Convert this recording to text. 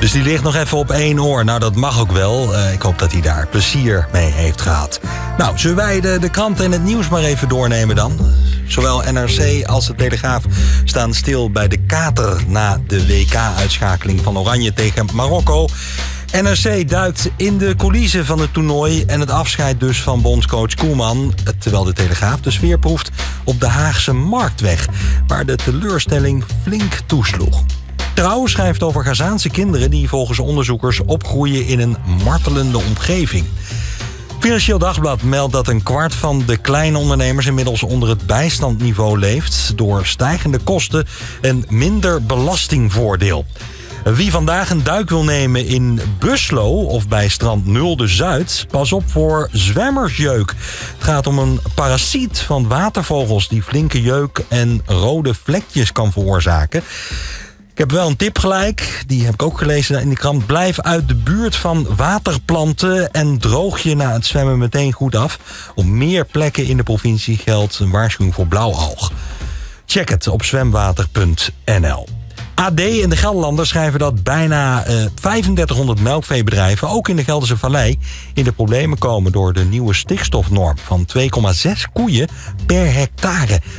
Dus die ligt nog even op 1 oor. Nou, dat mag ook wel. Ik hoop dat hij daar plezier mee heeft gehad. Nou, zullen wij de kranten en het nieuws maar even doornemen dan? Zowel NRC als de Telegraaf staan stil bij de kater na de WK-uitschakeling van Oranje tegen Marokko. NRC duikt in de coulissen van het toernooi en het afscheid dus van bondscoach Koeman, terwijl de Telegraaf de sfeer proeft op de Haagse Marktweg, waar de teleurstelling flink toesloeg. Trouw schrijft over Gazaanse kinderen die volgens onderzoekers opgroeien in een martelende omgeving. Financieel Dagblad meldt dat een kwart van de kleine ondernemers inmiddels onder het bijstandniveau leeft door stijgende kosten en minder belastingvoordeel. Wie vandaag een duik wil nemen in Buslo of bij strand Nulde Zuid, pas op voor zwemmersjeuk. Het gaat om een parasiet van watervogels die flinke jeuk en rode vlekjes kan veroorzaken. Ik heb wel een tip gelijk, die heb ik ook gelezen in de krant. Blijf uit de buurt van waterplanten en droog je na het zwemmen meteen goed af. Op meer plekken in de provincie geldt een waarschuwing voor blauwalg. Check het op zwemwater.nl. AD en de Gelderlander schrijven dat bijna 3500 melkveebedrijven, ook in de Gelderse Vallei, in de problemen komen door de nieuwe stikstofnorm van 2,6 koeien per hectare.